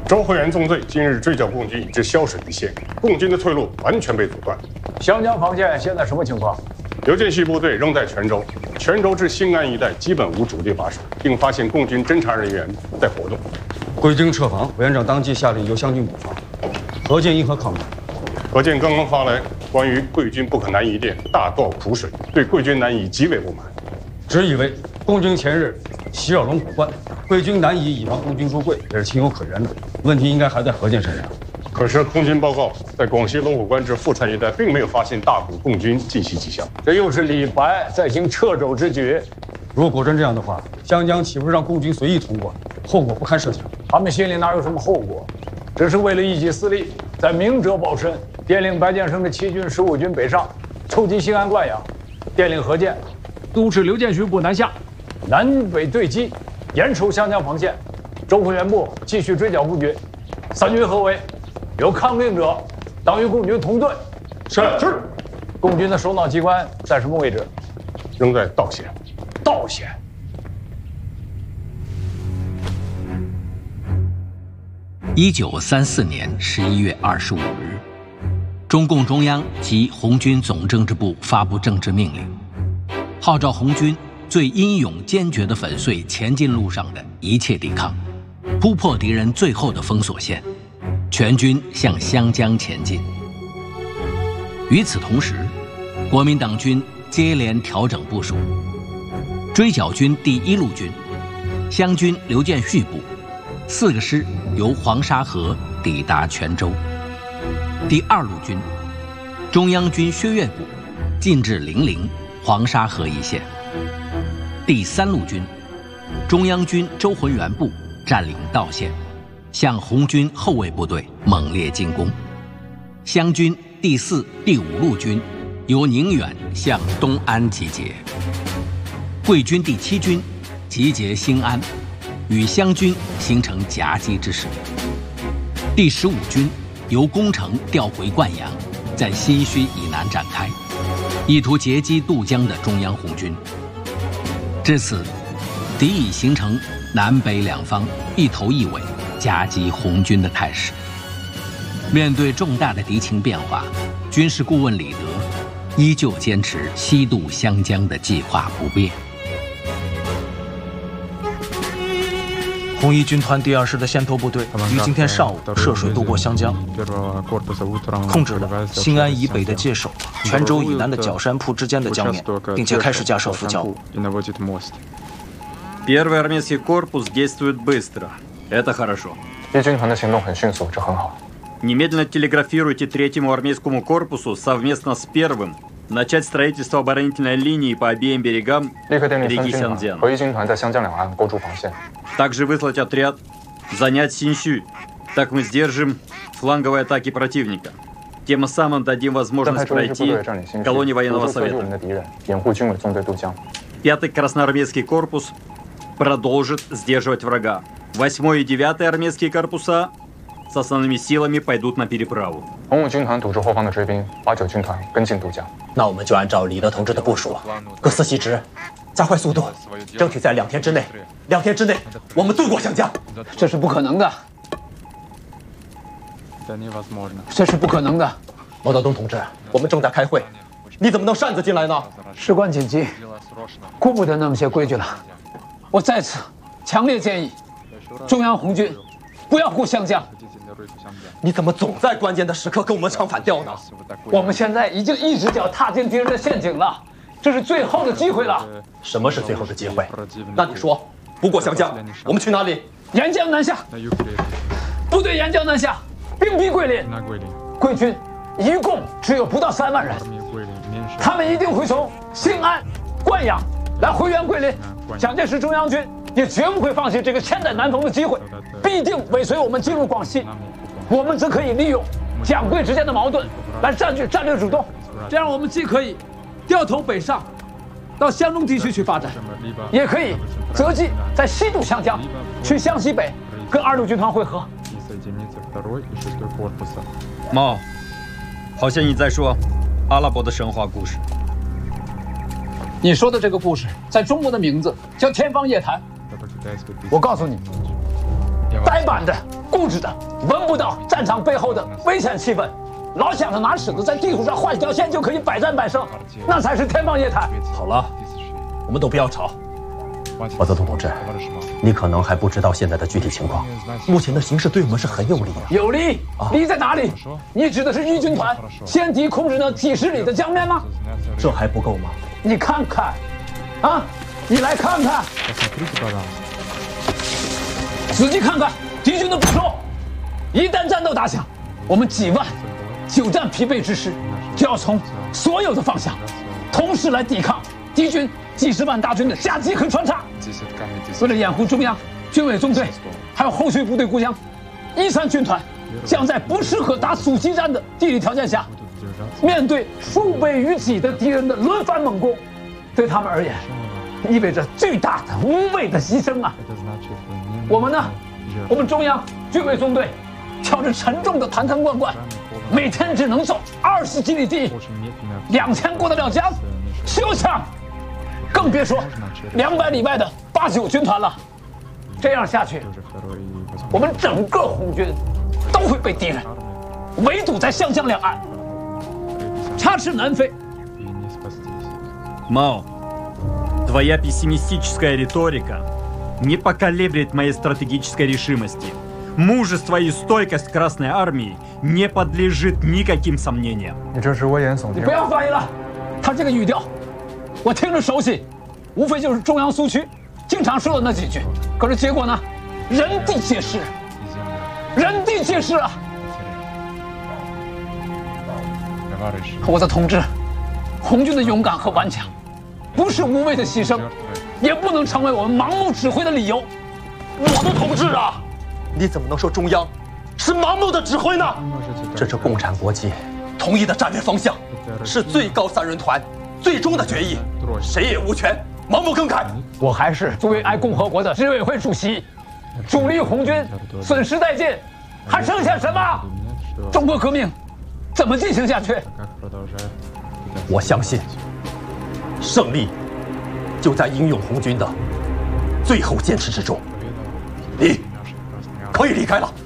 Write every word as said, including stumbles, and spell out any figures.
周会元纵队今日追剿共军已至萧水一线，共军的退路完全被阻断。 湘江防线现在什么情况？ 刘建熙部队仍在泉州，泉州至兴安一带基本无主力把守，并发现共军侦察人员在活动。 贵军撤防，委员长当即下令由湘军补防。何键因何抗命？ 何键刚刚发来关于贵军不可南移电大倒苦水，对贵军南移极为不满。 只以为共军前日袭扰龙虎关，贵军南移以防共军入贵，也是情有可原的。问题应该还在何键身上。 可是空军报告，在广西龙虎关至富川一带，并没有发现大股共军进袭迹象。 这又是李白在行掣肘之举。 如果真这样的话，湘江岂不是让共军随意通过，后果不堪设想？ 他们心里哪有什么后果？只是为了一己私利，在明哲保身，电令白建生的七军、十五军北上，凑近兴安、灌阳；电令何键督持刘建勋部南下，南北对击，严守湘江防线。周会元部继续追剿共军。三军合围，有抗命者，当与共军同队。 是是。 共军的首脑机关在什么位置？ 仍在道县。 道县。 一九三四年十一月二十五日，中共中央及红军总政治部发布政治命令，号召红军最英勇坚决地粉碎前进路上的一切抵抗，突破敌人最后的封锁线，全军向湘江前进。与此同时，国民党军接连调整部署，追剿军第一路军、湘军刘建绪部四个师由黄沙河抵达泉州，第二路军、中央军薛岳部进至零陵、黄沙河一线，第三路军、中央军周浑元部占领道县，向红军后卫部队猛烈进攻。湘军第四、第五路军由宁远向东安集结，贵军第七军集结兴安，与湘军形成夹击之势。第十五军由攻城调回灌阳，在新圩以南展开，意图截击渡江的中央红军。至此，敌已形成南北两方一头一尾夹击红军的态势。面对重大的敌情变化，军事顾问李德依旧坚持西渡湘江的计划不变。 红一军团第二师的先头部队于今天上午涉水渡过湘江，控制了兴安以北的界首、泉州以南的角山铺之间的江面，并且开始架设浮桥。 Первый армейский корпус действует быстро. Это хорошо. 一军团的行动很迅速，这很好。 Немедленно телеграфируйте третьему армейскому корпусу совместно с первым начать строительство оборонительной линии по обеим берегам реки Сянцзян. 和一军团在湘江两岸构筑防线。 Также выслать отряд занять Синьщу. Так мы сдержим фланговые атаки противника. Тем самым дадим возможность пройти колонии военного совета. 掩护军委纵队渡江。 Пятый красноармейский корпус продолжит сдерживать врага. Восьмой и девятый армейские корпуса с основными силами пойдут на переправу. 红五军团堵住后方的追兵，八九军团跟进渡江。 那我们就按照李德同志的部署，各司其职，加快速度，争取在两天之内，两天之内我们渡过湘江。 这是不可能的，这是不可能的。 毛泽东同志，我们正在开会，你怎么能擅自进来呢？ 事关紧急，顾不得那么些规矩了。我在此强烈建议中央红军不要过湘江。 你怎么总在关键的时刻跟我们唱反调呢？ 我们现在已经一只脚踏进敌人的陷阱了，这是最后的机会了。 什么是最后的机会？那你说，不过湘江，我们去哪里？ 沿江南下。部队沿江南下，兵逼桂林。贵军一共只有不到三万人，他们一定会从兴安、灌阳来回援桂林。蒋介石中央军也绝不会放弃这个千载难逢的机会，必定尾随我们进入广西。我们则可以利用蒋桂之间的矛盾来占据战略主动，这样我们既可以掉头北上到湘东地区去发展，也可以择机在西渡湘江，去湘西北跟二路军团会合。 毛，好像你在说阿拉伯的神话故事。 你说的这个故事，在中国的名字叫《天方夜谭》。我告诉你，呆板的、 固执的闻不到战场背后的危险气氛，老想着拿尺子在地图上画一条线就可以百战百胜，那才是天方夜谭。 好了，我们都不要吵。毛泽东同志，你可能还不知道现在的具体情况。目前的形势对我们是很有利的。 有利？利在哪里？你指的是豫军团先敌控制那几十里的江面吗？ 这还不够吗？ 你看看，啊，你来看看，仔细看看敌军的部署。一旦战斗打响，我们几万久战疲惫之师就要从所有的方向同时来抵抗敌军几十万大军的夹击和穿插。为了掩护中央军委纵队还有后续部队故乡，一三军团将在不适合打阻击战的地理条件下，面对数倍于己的敌人的轮番猛攻，对他们而言意味着巨大的无谓的牺牲啊！我们呢，我们中央军委纵队挑着沉重的坛坛罐罐，每天只能走二十几里地，两千过得了江，休想！更别说两百里外的八九军团了。这样下去，我们整个红军都会被敌人围堵在湘江两岸，插翅难飞。 Мао, твоя пессимистическая риторика не поколеблет моей стратегической решимости. Мужество и стойкость Красной Армии не подлежит никаким сомнениям. 你这是危言耸听。 你不要翻译了，他这个语调，我听着熟悉，无非就是中央苏区经常说的那几句。可是结果呢，人地皆是，人地皆是啊！我的同志，红军的勇敢和顽强，不是无谓的牺牲，也不能成为我们盲目指挥的理由。 我的同志啊，你怎么能说中央是盲目的指挥呢？这是共产国际统一的战略方向，是最高三人团最终的决议，谁也无权盲目更改。 我还是作为爱共和国的执委会主席，主力红军损失殆尽，还剩下什么？中国革命怎么进行下去？ 我相信，胜利就在英勇红军的最后坚持之中。你可以离开了。